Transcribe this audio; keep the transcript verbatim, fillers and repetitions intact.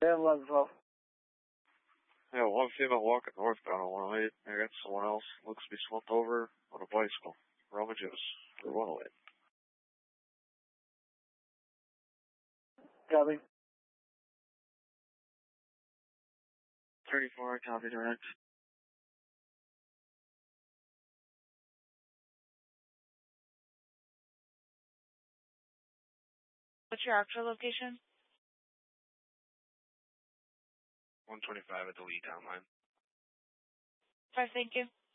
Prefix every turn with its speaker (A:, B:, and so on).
A: eleven twelve.
B: Yeah, one female walking northbound on one oh eight. I got someone else. Looks to be slumped over on a bicycle. Rummages for one oh eight.
A: Copy.
B: thirty-four, copy direct.
C: What's your actual location?
B: one twenty-five at the Lee Town line.
C: Five, thank you.